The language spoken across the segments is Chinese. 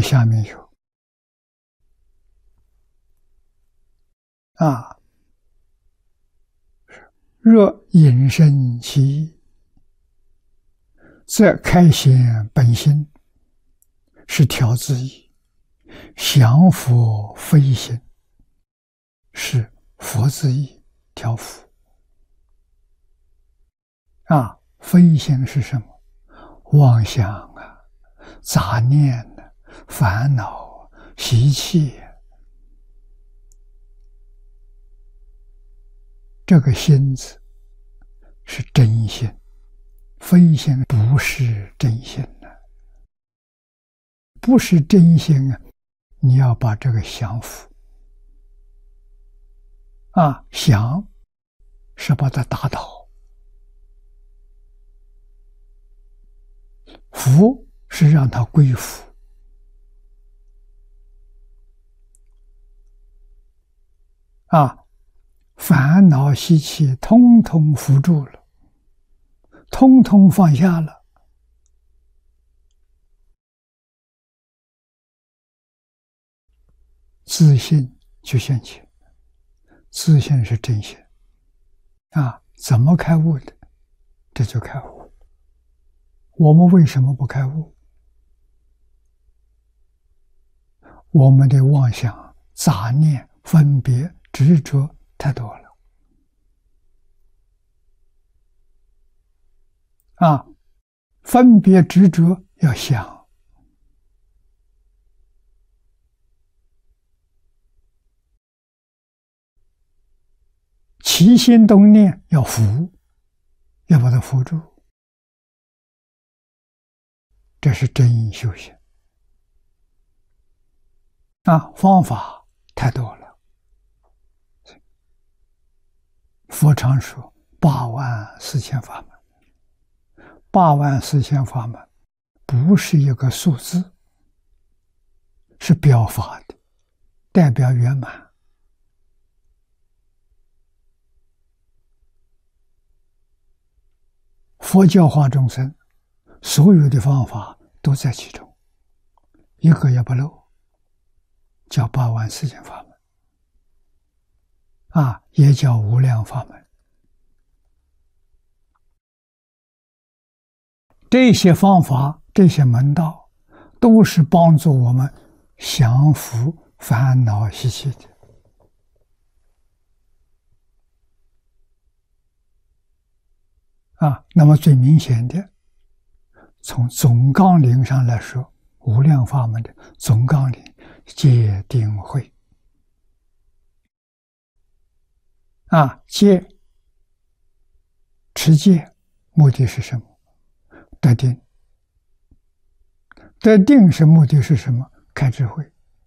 下面有若引申其意，则开显本心，是调自意；降伏非心，是佛自意调伏。非心是什么？妄想杂念烦恼习气。这个心字是真心，非心不是真心不是真心你要把这个降服降是把它打倒，服是让它归服。烦恼习气通通服住了，通通放下了，自信就现前。自信是真心怎么开悟的？这就开悟。我们为什么不开悟？我们的妄想杂念分别执着太多了分别执着要想，起心动念要服，要把它服住，这是真修行方法太多了。佛常说84000法门，84000法门不是一个数字，是表法的，代表圆满。佛教化众生，所有的方法都在其中，一个也不漏，叫84000法门也叫无量法门。这些方法，这些门道，都是帮助我们降服烦恼习气的那么最明显的，从总纲领上来说，无量法门的总纲领戒定慧戒持戒目的是什么？得定。得定是目的是什么？开智慧。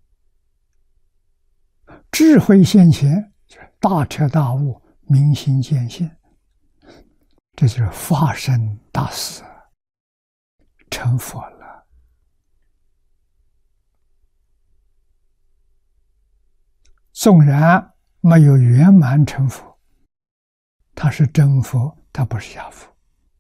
智慧现前，就是大彻大悟，明心见性，这就是发生大事，成佛了。纵然没有圆满成佛，他是真佛，他不是假佛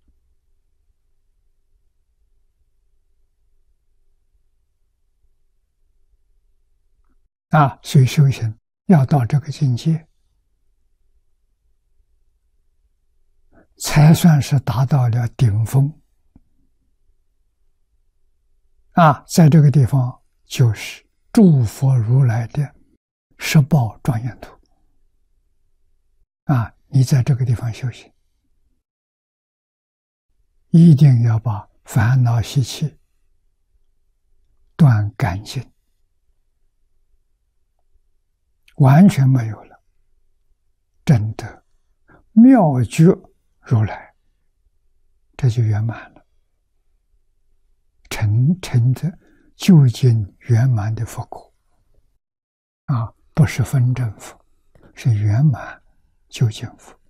所以修行要到这个境界，才算是达到了顶峰在这个地方就是诸佛如来的十报庄严土你在这个地方修行，一定要把烦恼习气断干净，完全没有了，真的妙觉如来，这就圆满了，成的究竟圆满的佛果不是分正佛，是圆满究竟佛。